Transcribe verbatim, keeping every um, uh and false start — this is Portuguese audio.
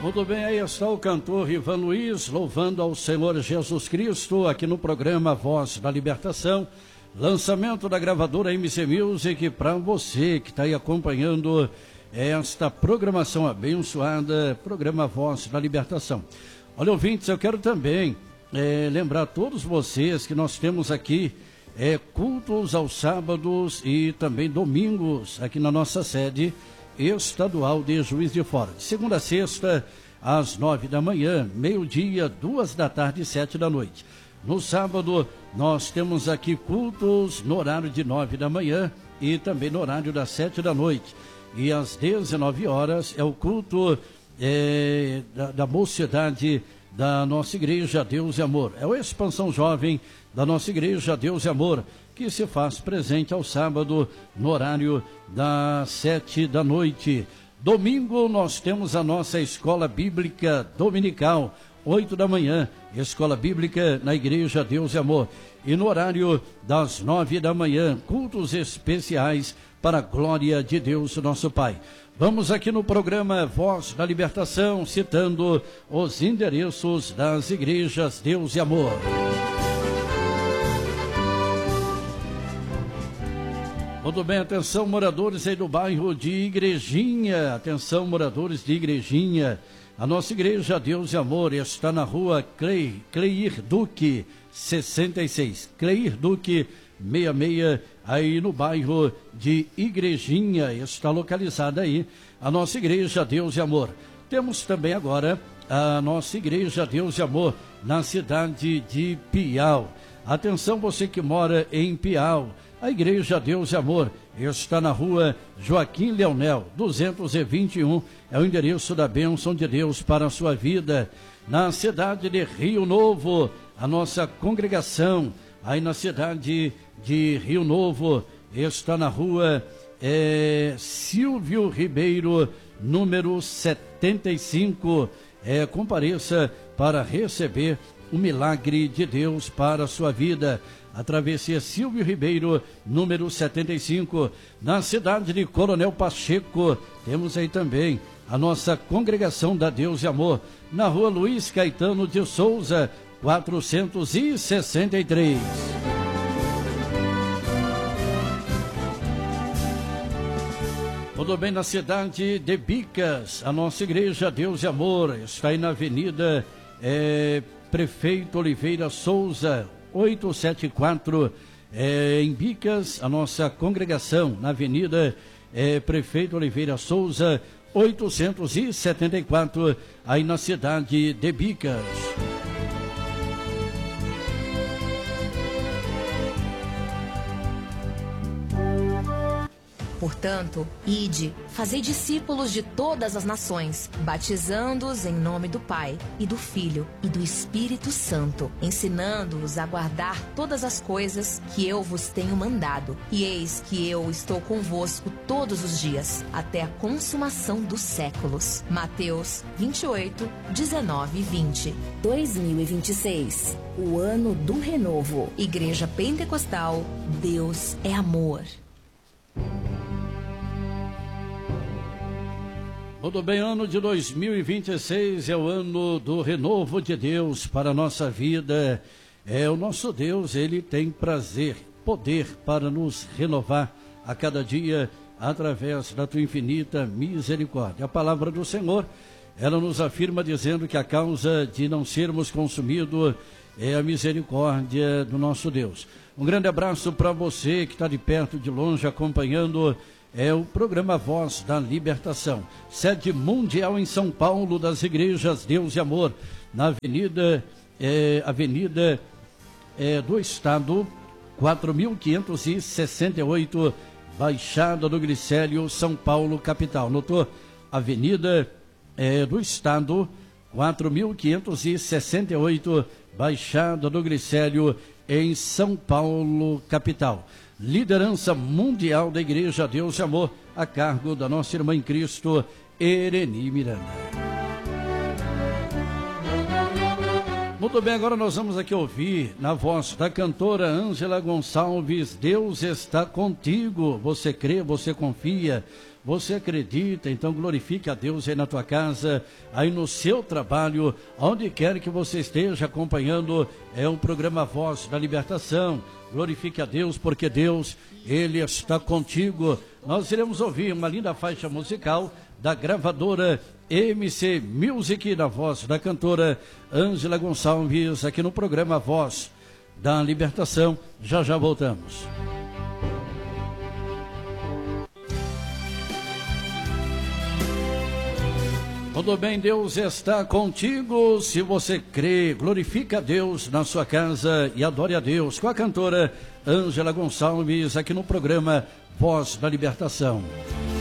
Muito bem, aí está o cantor Ivan Luiz, louvando ao Senhor Jesus Cristo, aqui no programa Voz da Libertação, lançamento da gravadora M C Music, para você que está aí acompanhando esta programação abençoada, programa Voz da Libertação. Olha, ouvintes, eu quero também é, lembrar a todos vocês que nós temos aqui é, cultos aos sábados e também domingos, aqui na nossa sede estadual de Juiz de Fora. De segunda a sexta, às nove da manhã, meio-dia, duas da tarde e sete da noite. No sábado, nós temos aqui cultos no horário de nove da manhã e também no horário das sete da noite. E às dezenove horas é o culto é, da, da mocidade da nossa igreja Deus e Amor. É a expansão jovem da nossa igreja Deus e Amor, que se faz presente ao sábado no horário das sete da noite. Domingo nós temos a nossa escola bíblica dominical, oito da manhã, escola bíblica na igreja Deus e Amor. E no horário das nove da manhã, cultos especiais para a glória de Deus, nosso Pai. Vamos aqui no programa Voz da Libertação, citando os endereços das igrejas Deus e Amor. Muito bem, atenção moradores aí do bairro de Igrejinha, atenção moradores de Igrejinha, a nossa igreja Deus e Amor está na rua Cle, Cleir Duque sessenta e seis, Cleir Duque sessenta e seis, aí no bairro de Igrejinha, está localizada aí a nossa igreja Deus e Amor. Temos também agora a nossa igreja Deus e Amor na cidade de Piau. Atenção você que mora em Piau, a igreja Deus e Amor está na rua Joaquim Leonel, duzentos e vinte e um, é o endereço da bênção de Deus para a sua vida. Na cidade de Rio Novo, a nossa congregação, aí na cidade de Rio Novo, está na rua é, Silvio Ribeiro, número setenta e cinco. É, compareça para receber o milagre de Deus para a sua vida. A travessia Silvio Ribeiro, número setenta e cinco, na cidade de Coronel Pacheco. Temos aí também a nossa congregação da Deus e Amor, na rua Luiz Caetano de Souza, quatrocentos e sessenta e três. Tudo bem, na cidade de Bicas, a nossa igreja Deus e Amor está aí na avenida é, Prefeito Oliveira Souza, oitocentos e setenta e quatro, é, em Bicas, a nossa congregação, na avenida é, Prefeito Oliveira Souza, oitocentos e setenta e quatro, aí na cidade de Bicas. Portanto, ide, fazei discípulos de todas as nações, batizando-os em nome do Pai, e do Filho, e do Espírito Santo, ensinando-os a guardar todas as coisas que eu vos tenho mandado. E eis que eu estou convosco todos os dias, até a consumação dos séculos. Mateus vinte e oito, dezenove e vinte. dois mil e vinte e seis, o ano do renovo. Igreja Pentecostal, Deus é amor. Tudo bem, ano de dois mil e vinte e seis é o ano do renovo de Deus para a nossa vida. É o nosso Deus, ele tem prazer, poder para nos renovar a cada dia através da tua infinita misericórdia. A palavra do Senhor, ela nos afirma dizendo que a causa de não sermos consumidos é a misericórdia do nosso Deus. Um grande abraço para você que está de perto, de longe, acompanhando é o programa Voz da Libertação, sede mundial em São Paulo das igrejas Deus e Amor, na avenida, é, avenida é, do Estado, quatro mil quinhentos e sessenta e oito, Baixada do Glicério, São Paulo, capital. Notou? Avenida é, do Estado, quatro mil quinhentos e sessenta e oito, Baixada do Glicério, em São Paulo, capital. Liderança mundial da Igreja Deus e Amor, a cargo da nossa irmã em Cristo, Ereni Miranda. Muito bem, agora nós vamos aqui ouvir, na voz da cantora Ângela Gonçalves, Deus está contigo. Você crê, você confia. Você acredita? Então glorifique a Deus aí na tua casa, aí no seu trabalho, onde quer que você esteja acompanhando, é um programa Voz da Libertação. Glorifique a Deus, porque Deus, Ele está contigo. Nós iremos ouvir uma linda faixa musical da gravadora M C Music, na voz da cantora Ângela Gonçalves, aqui no programa Voz da Libertação. Já já voltamos. Tudo bem, Deus está contigo. Se você crê, glorifica a Deus na sua casa e adore a Deus com a cantora Ângela Gonçalves, aqui no programa Voz da Libertação.